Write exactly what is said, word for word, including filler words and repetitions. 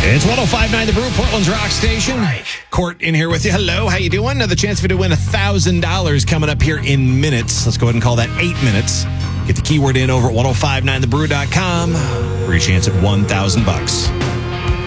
It's one oh five point nine The Brew, Portland's rock station. Court in here with you. Hello, how you doing? Another chance for you to win one thousand dollars coming up here in minutes. Let's go ahead and call that eight minutes. Get the keyword in over at ten fifty-nine the brew dot com for your chance at one thousand bucks.